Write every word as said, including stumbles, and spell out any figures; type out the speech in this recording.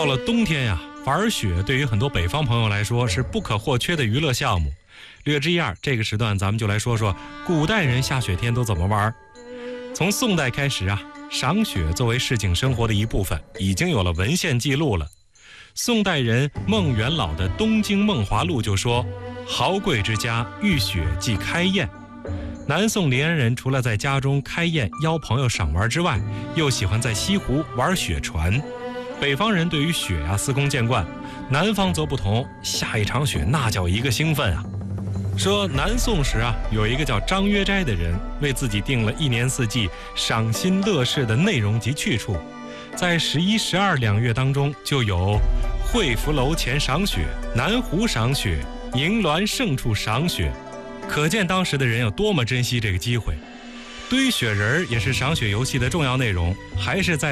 到了冬天呀，玩雪对于很多北方朋友来说是不可或缺的娱乐项目。略知一二，这个时段咱们就来说说古代人下雪天都怎么玩。从宋代开始啊，赏雪作为市井生活的一部分，已经有了文献记录了。宋代人孟元老的《东京梦华录》就说：豪贵之家遇雪即开宴。南宋临安人除了在家中开宴邀朋友赏玩之外，又喜欢在西湖玩雪船。北方人对于雪啊司空见惯，南方则不同，下一场雪那叫一个兴奋啊。说南宋时啊，有一个叫张约斋的人，为自己定了一年四季赏心乐事的内容及去处。在十一、十二两月当中，就有惠福楼前赏雪、南湖赏雪、银銮胜处赏雪，可见当时的人有多么珍惜这个机会。堆雪人也是赏雪游戏的重要内容，还是在